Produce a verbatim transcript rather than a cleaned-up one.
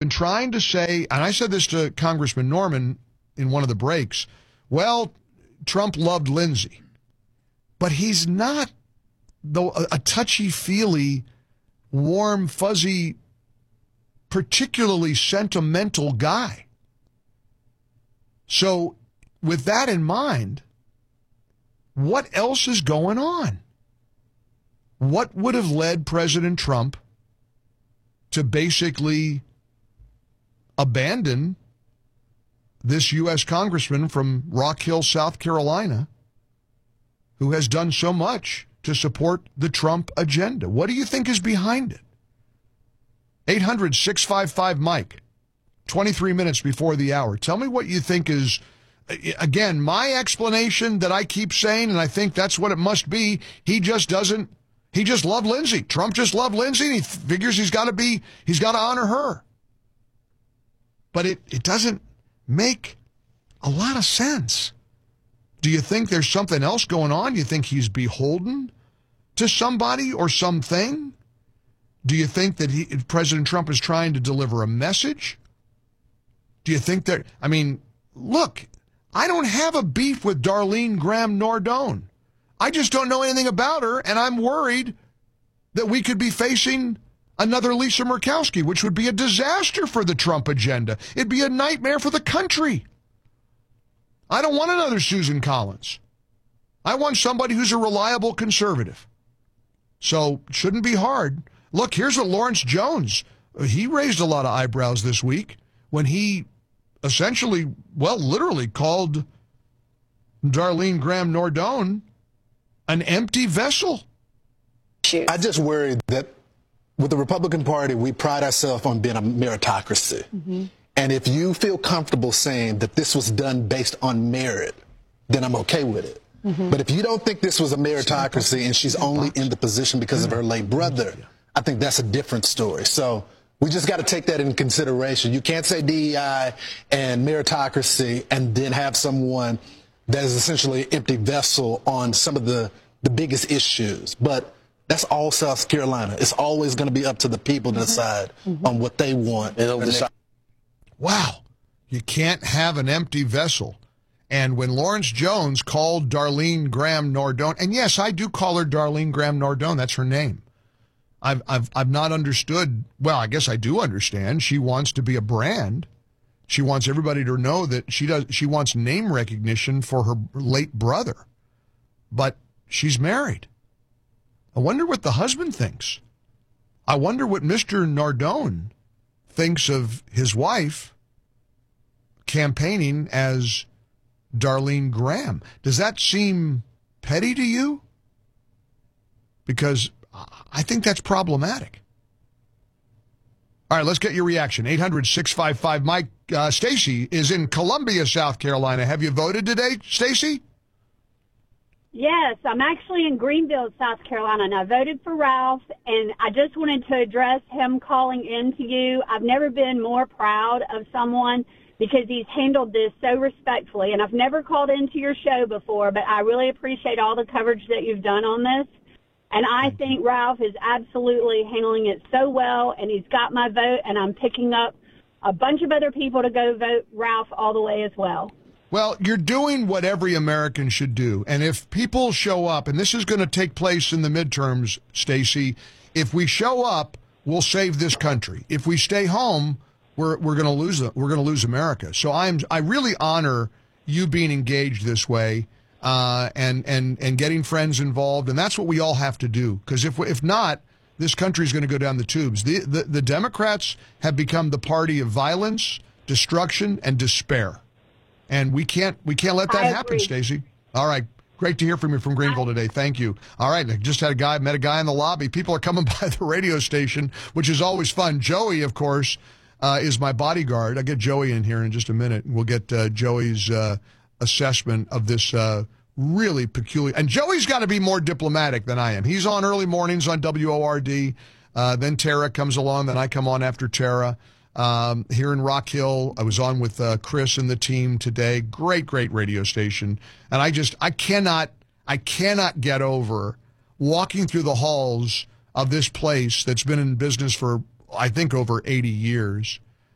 been trying to say, and I said this to Congressman Norman in one of the breaks, well, Trump loved Lindsey. But he's not the, a, a touchy-feely, warm, fuzzy, particularly sentimental guy. So with that in mind, what else is going on? What would have led President Trump to basically abandon this U S congressman from Rock Hill, South Carolina, who has done so much to support the Trump agenda? What do you think is behind it? eight hundred, six five five, Mike, twenty-three minutes before the hour. Tell me what you think is, again, my explanation that I keep saying, and I think that's what it must be, he just doesn't, he just loved Lindsey. Trump just loved Lindsey, and he figures he's got to be, he's got to honor her. But it, it doesn't make a lot of sense. Do you think there's something else going on? You think he's beholden to somebody or something? Do you think that he, President Trump is trying to deliver a message? Do you think that, I mean, look, I don't have a beef with Darlene Graham Nordone. I just don't know anything about her, and I'm worried that we could be facing another Lisa Murkowski, which would be a disaster for the Trump agenda. It'd be a nightmare for the country. I don't want another Susan Collins. I want somebody who's a reliable conservative. So it shouldn't be hard. Look, here's what Lawrence Jones, he raised a lot of eyebrows this week when he essentially, well, literally called Darlene Graham Nordone an empty vessel. I just worry that with the Republican Party, we pride ourselves on being a meritocracy. Mm-hmm. And if you feel comfortable saying that this was done based on merit, then I'm okay with it. Mm-hmm. But if you don't think this was a meritocracy and she's only in the position because of her late brother, I think that's a different story. So we just got to take that into consideration. You can't say D E I and meritocracy and then have someone that is essentially an empty vessel on some of the, the biggest issues. But that's all South Carolina. It's always going to be up to the people to decide mm-hmm. on what they want. And decide. Wow. You can't have an empty vessel. And when Lawrence Jones called Darlene Graham Nordone, and yes, I do call her Darlene Graham Nordone. That's her name. I've, I've, I've not understood. Well, I guess I do understand. She wants to be a brand. She wants everybody to know that she does. She wants name recognition for her late brother. But she's married. I wonder what the husband thinks. I wonder what Mister Nardone thinks of his wife campaigning as Darlene Graham. Does that seem petty to you? Because I think that's problematic. All right, let's get your reaction. eight hundred, six five five, Mike. Uh, Stacy is in Columbia, South Carolina. Have you voted today, Stacy? Yes, I'm actually in Greenville, South Carolina, and I voted for Ralph, and I just wanted to address him calling in to you. I've never been more proud of someone because he's handled this so respectfully, and I've never called into your show before, but I really appreciate all the coverage that you've done on this. And I think Ralph is absolutely handling it so well, and he's got my vote, and I'm picking up a bunch of other people to go vote Ralph all the way as well. Well, you're doing what every American should do. And if people show up, and this is going to take place in the midterms, Stacey, if we show up, we'll save this country. If we stay home, we're we're going to lose we're going to lose America. So I'm I really honor you being engaged this way. Uh, and, and, and getting friends involved. And that's what we all have to do. Because if, if not, this country is going to go down the tubes. The, the, the Democrats have become the party of violence, destruction, and despair. And we can't, we can't let that I happen, agree. Stacey. All right. Great to hear from you from Greenville today. Thank you. All right. I just had a guy, met a guy in the lobby. People are coming by the radio station, which is always fun. Joey, of course, uh, is my bodyguard. I'll get Joey in here in just a minute. We'll get uh, Joey's uh, assessment of this uh, really peculiar. And Joey's got to be more diplomatic than I am. He's on early mornings on W O R D. Uh, then Tara comes along. Then I come on after Tara. Um, here in Rock Hill, I was on with uh, Chris and the team today. Great, great radio station. And I just, I cannot, I cannot get over walking through the halls of this place that's been in business for, I think, over eighty years.